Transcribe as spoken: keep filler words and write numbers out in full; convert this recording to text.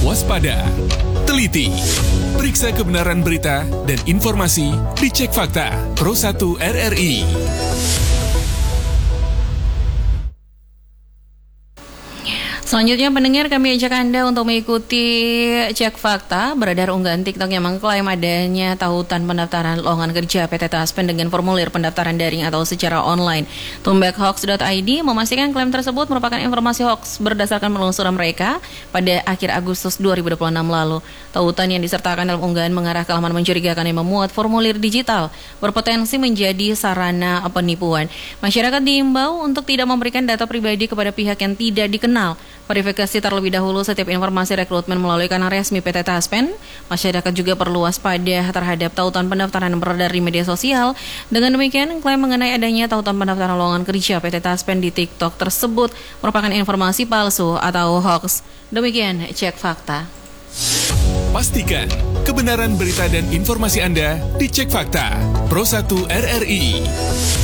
waspada, teliti, periksa kebenaran berita dan informasi di Cek Fakta Pro satu R R I. Selanjutnya pendengar, kami ajak Anda untuk mengikuti Cek Fakta. Beredar unggahan TikTok yang mengklaim adanya tautan pendaftaran lowongan kerja P T Taspen dengan formulir pendaftaran daring atau secara online. tumbekhoax dot i d memastikan klaim tersebut merupakan informasi hoax berdasarkan penelusuran mereka pada akhir Agustus dua ribu dua puluh enam lalu. Tautan yang disertakan dalam unggahan mengarah ke halaman mencurigakan yang memuat formulir digital berpotensi menjadi sarana penipuan. Masyarakat diimbau untuk tidak memberikan data pribadi kepada pihak yang tidak dikenal. Verifikasi terlebih dahulu setiap informasi rekrutmen melalui kanal resmi P T Taspen. Masyarakat juga perlu waspada terhadap tautan pendaftaran yang beredar di media sosial. Dengan demikian, klaim mengenai adanya tautan pendaftaran lowongan kerja P T Taspen di TikTok tersebut merupakan informasi palsu atau hoax. Demikian Cek Fakta. Pastikan kebenaran berita dan informasi Anda di Cek Fakta Pro satu R R I.